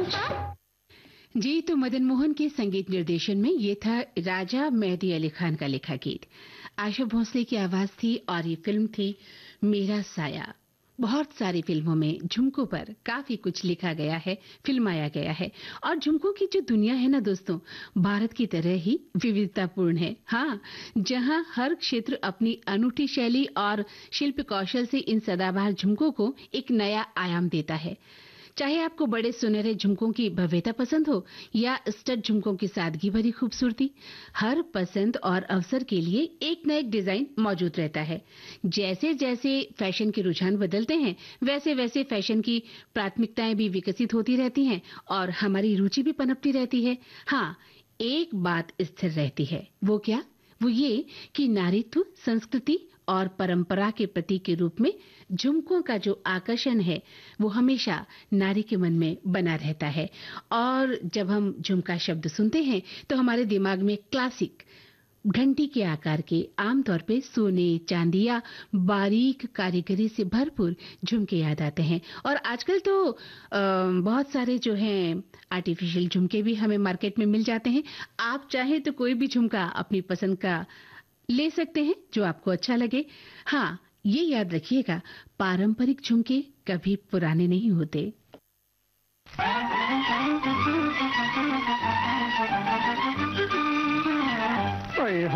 जी, तो मदन मोहन के संगीत निर्देशन में ये था राजा मेहदी अली खान का लिखा गीत। आशा भोसले की आवाज थी और ये फिल्म थी मेरा साया। बहुत सारी फिल्मों में झुमकों पर काफी कुछ लिखा गया है, फिल्माया गया है। और झुमकों की जो दुनिया है ना दोस्तों, भारत की तरह ही विविधतापूर्ण है। हाँ, जहाँ हर क्षेत्र अपनी अनूठी शैली और शिल्प कौशल से इन सदाबहार झुमकों को एक नया आयाम देता है। चाहे आपको बड़े सुनहरे झुमकों की भव्यता पसंद हो या स्टड झुमकों की सादगी भरी खूबसूरती, हर पसंद और अवसर के लिए एक न एक डिजाइन मौजूद रहता है। जैसे जैसे फैशन के रुझान बदलते हैं, वैसे वैसे फैशन की प्राथमिकताएं भी विकसित होती रहती हैं और हमारी रुचि भी पनपती रहती है। हाँ, एक बात स्थिर रहती है। वो क्या? वो ये कि नारीत्व, संस्कृति और परंपरा के प्रतीक के रूप में झुमकों का जो आकर्षण है, वो हमेशा नारी के मन में बना रहता है। और जब हम झुमका शब्द सुनते हैं तो हमारे दिमाग में क्लासिक घंटी के आकार के, आमतौर पे सोने, चांदी या बारीक कारीगरी से भरपूर झुमके याद आते हैं। और आजकल तो बहुत सारे जो हैं आर्टिफिशियल झुमके भी हमें मार्केट में मिल जाते हैं। आप चाहें तो कोई भी झुमका अपनी पसंद का ले सकते हैं जो आपको अच्छा लगे। हाँ, ये याद रखिएगा, पारंपरिक झुमके कभी पुराने नहीं होते।